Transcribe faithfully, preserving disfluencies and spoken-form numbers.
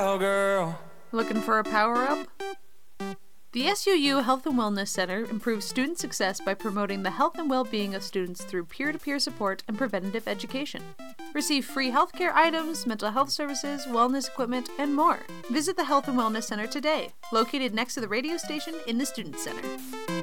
Oh, girl. Looking for a power-up? The S U U Health and Wellness Center improves student success by promoting the health and well-being of students through peer-to-peer support and preventative education. Receive free healthcare items, mental health services, wellness equipment, and more. Visit the Health and Wellness Center today, located next to the radio station in the Student Center.